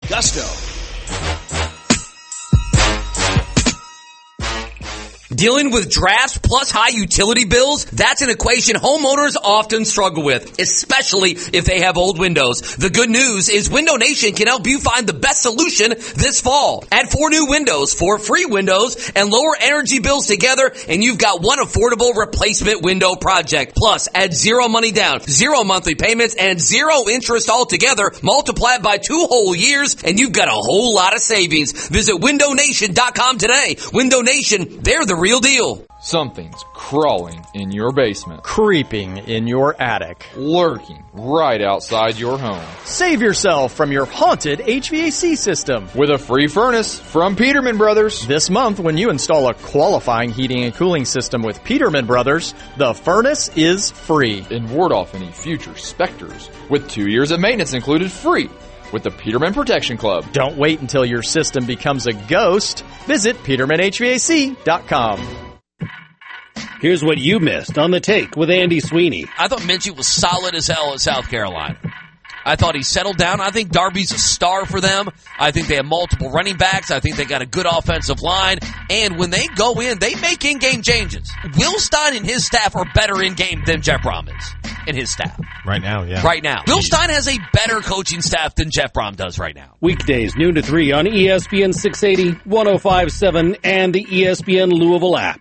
Gusto. Dealing with drafts plus high utility bills? That's an equation homeowners often struggle with, especially if they have old windows. The good news is Window Nation can help you find the best solution this fall. Add 4 new windows, 4 free windows, and lower energy bills together, and you've got one affordable replacement window project. Plus, add 0 money down, 0 monthly payments, and 0 interest altogether. Multiply it by 2 whole years, and you've got a whole lot of savings. Visit windownation.com today. Window Nation, they're the real deal. Something's crawling in your basement, creeping in your attic, lurking right outside your home. Save yourself from your haunted HVAC system with a free furnace from Peterman Brothers. This month, when you install a qualifying heating and cooling system with Peterman Brothers, the furnace is free. And ward off any future specters with 2 years of maintenance included free with the Peterman Protection Club. Don't wait until your system becomes a ghost. Visit PetermanHVAC.com. Here's what you missed on The Take with Andy Sweeney. I thought Minchie was solid as hell at South Carolina. I thought he settled down. I think Darby's a star for them. I think they have multiple running backs. I think they got a good offensive line. And when they go in, they make in-game changes. Will Stein and his staff are better in-game than Jeff Brom is and his staff. Right now, yeah. Right now. Will Stein has a better coaching staff than Jeff Brom does right now. Weekdays, noon to 3 on ESPN 680, 105.7, and the ESPN Louisville app.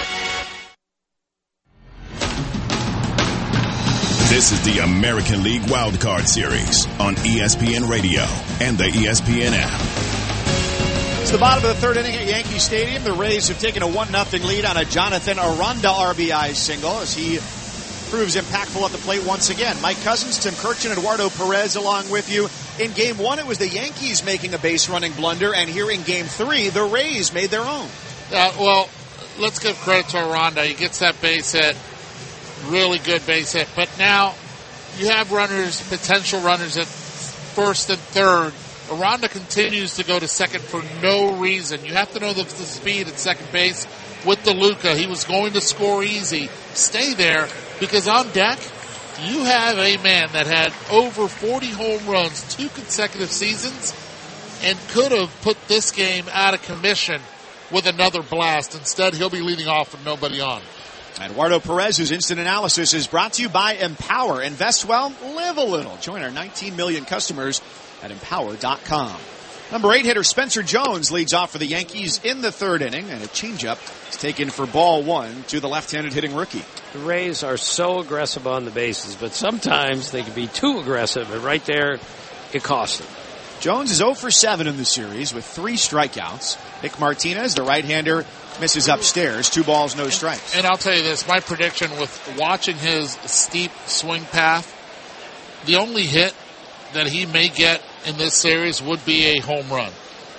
This is the American League Wildcard Series on ESPN Radio and the ESPN app. It's the bottom of the third inning at Yankee Stadium. The Rays have taken a 1-0 lead on a Jonathan Aranda RBI single as he proves impactful at the plate once again. Mike Cousins, Tim Kirchin, Eduardo Perez along with you. In Game 1, it was the Yankees making a base-running blunder, and here in Game 3, the Rays made their own. Well, let's give credit to Aranda. He gets that base hit. Really good base hit. But now you have runners, potential runners at first and third. Aranda continues to go to second for no reason. You have to know the speed at second base with DeLuca. He was going to score easy. Stay there because on deck you have a man that had over 40 home runs 2 consecutive seasons and could have put this game out of commission with another blast. Instead, he'll be leading off with nobody on. Eduardo Perez, whose instant analysis is brought to you by Empower. Invest well, live a little. Join our 19 million customers at Empower.com. Number 8 hitter Spencer Jones leads off for the Yankees in the third inning, and a changeup is taken for ball 1 to the left-handed hitting rookie. The Rays are so aggressive on the bases, but sometimes they can be too aggressive, and right there, it costs them. Jones is 0 for 7 in the series with 3 strikeouts. Nick Martinez, the right-hander, misses upstairs. 2 balls, no strikes. And I'll tell you this, my prediction with watching his steep swing path, the only hit that he may get in this series would be a home run.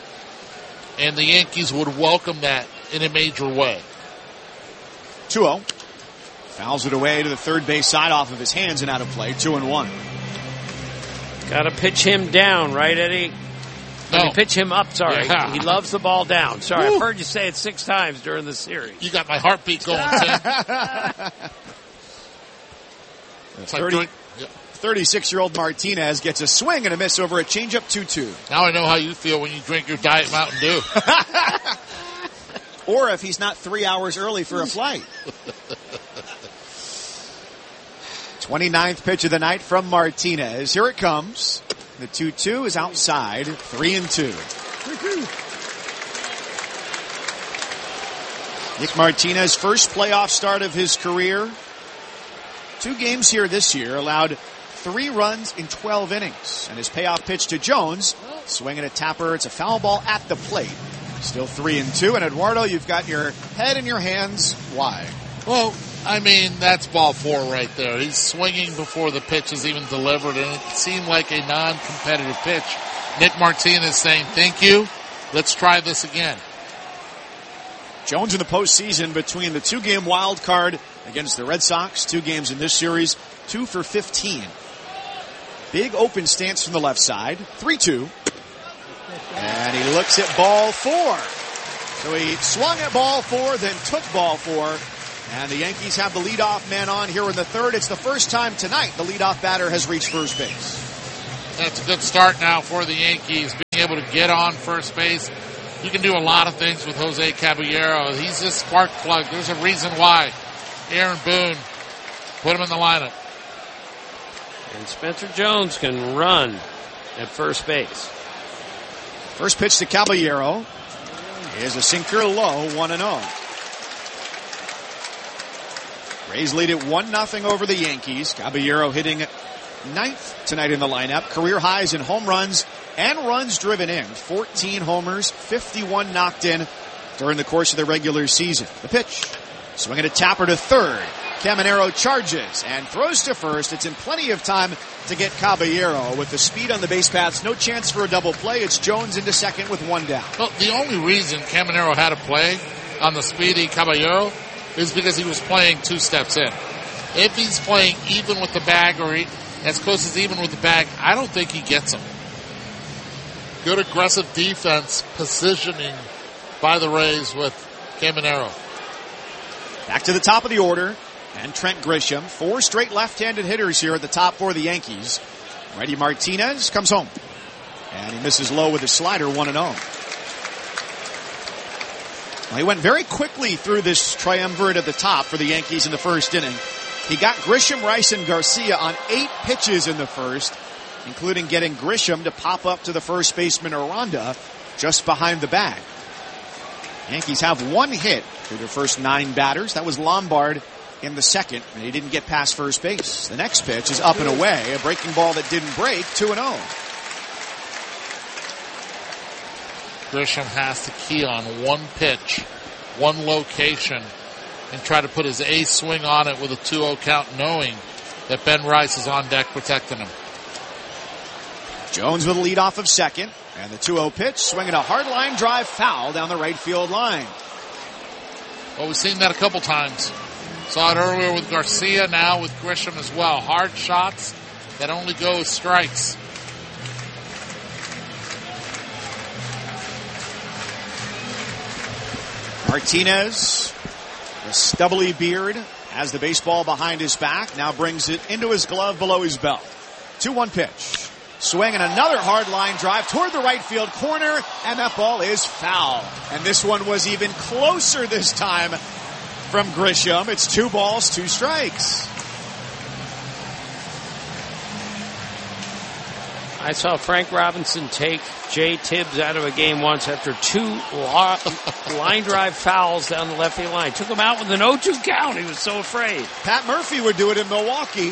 And the Yankees would welcome that in a major way. 2-0. Fouls it away to the third base side off of his hands and out of play. 2-1. Got to pitch him down, right, Eddie? No. Pitch him up, sorry. Yeah. He loves the ball down. Sorry, I've heard you say it 6 times during the series. You got my heartbeat going, Tim. It's like 36-year-old Martinez gets a swing and a miss over a changeup 2-2. Now I know how you feel when you drink your Diet Mountain Dew. Or if he's not 3 hours early for a flight. 29th pitch of the night from Martinez. Here it comes. The 2-2 is outside. 3-2. Nick Martinez, first playoff start of his career. 2 games here this year, allowed 3 runs in 12 innings. And his payoff pitch to Jones, swinging a tapper. It's a foul ball at the plate. Still 3-2. And Eduardo, you've got your head in your hands. Why? Well, I mean, that's ball 4 right there. He's swinging before the pitch is even delivered, and it seemed like a non-competitive pitch. Nick Martinez saying, thank you, let's try this again. Jones in the postseason between the 2-game wild card against the Red Sox, 2 games in this series, 2 for 15. Big open stance from the left side, 3-2. And he looks at ball 4. So he swung at ball 4, then took ball 4. And the Yankees have the leadoff man on here in the third. It's the first time tonight the leadoff batter has reached first base. That's a good start now for the Yankees, being able to get on first base. You can do a lot of things with Jose Caballero. He's a spark plug. There's a reason why Aaron Boone put him in the lineup. And Spencer Jones can run at first base. First pitch to Caballero is a sinker low, 1-0. Rays lead it 1-0 over the Yankees. Caballero hitting 9th tonight in the lineup. Career highs in home runs and runs driven in. 14 homers, 51 knocked in during the course of the regular season. The pitch. Swinging a tapper to third. Caminero charges and throws to first. It's in plenty of time to get Caballero. With the speed on the base paths, no chance for a double play. It's Jones into second with one down. Well, the only reason Caminero had to play on the speedy Caballero is because he was playing 2 steps in. If he's playing even with the bag or as close as even with the bag, I don't think he gets him. Good aggressive defense positioning by the Rays with Caminero. Back to the top of the order. And Trent Grisham, 4 straight left-handed hitters here at the top for the Yankees. Righty Martinez comes home. And he misses low with a slider, 1-0. Well, he went very quickly through this triumvirate at the top for the Yankees in the first inning. He got Grisham, Rice, and Garcia on 8 pitches in the first, including getting Grisham to pop up to the first baseman Aranda just behind the bag. Yankees have 1 hit through their first 9 batters. That was Lombard in the second, and he didn't get past first base. The next pitch is up and away, a breaking ball that didn't break, 2-0. Grisham has to key on 1 pitch, 1 location, and try to put his ace swing on it with a 2-0 count, knowing that Ben Rice is on deck protecting him. Jones with a lead off of second, and the 2-0 pitch, swinging a hard line drive foul down the right field line. Well, we've seen that a couple times. Saw it earlier with Garcia, now with Grisham as well. Hard shots that only go as strikes. Martinez, the stubbly beard, has the baseball behind his back, now brings it into his glove below his belt. 2-1 pitch. Swing and another hard line drive toward the right field corner, and that ball is foul. And this one was even closer this time from Grisham. It's 2 balls, 2 strikes. I saw Frank Robinson take Jay Tibbs out of a game once after 2 line drive fouls down the left field line. Took him out with an 0-2 count. He was so afraid. Pat Murphy would do it in Milwaukee.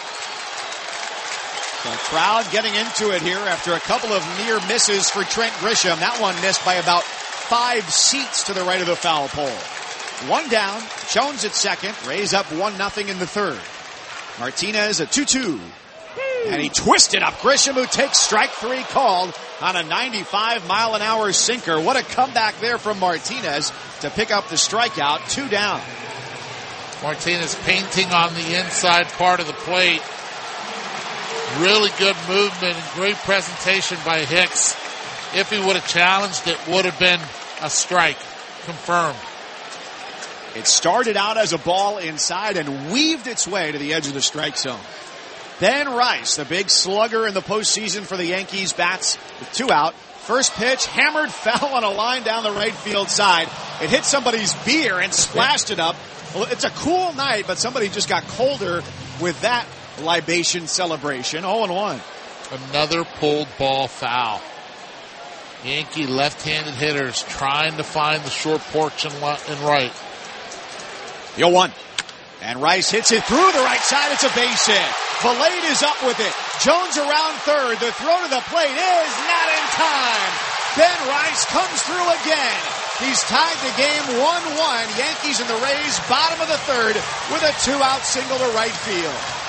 The crowd getting into it here after a couple of near misses for Trent Grisham. That one missed by about 5 seats to the right of the foul pole. 1 down. Jones at second. Rays up 1-0 in the third. Martinez a 2-2. And he twisted up Grisham, who takes strike 3 called on a 95-mile-an-hour sinker. What a comeback there from Martinez to pick up the strikeout. 2 down. Martinez painting on the inside part of the plate. Really good movement and great presentation by Hicks. If he would have challenged, it would have been a strike. Confirmed. It started out as a ball inside and weaved its way to the edge of the strike zone. Ben Rice, the big slugger in the postseason for the Yankees, bats with 2 out. First pitch, hammered, fell on a line down the right field side. It hit somebody's beer and splashed it up. Well, it's a cool night, but somebody just got colder with that libation celebration. 0-1. Another pulled ball foul. Yankee left-handed hitters trying to find the short porch and right. 0-1. And Rice hits it through the right side. It's a base hit. Valade is up with it. Jones around third. The throw to the plate is not in time. Ben Rice comes through again. He's tied the game 1-1. Yankees and the Rays, bottom of the third, with a 2-out single to right field.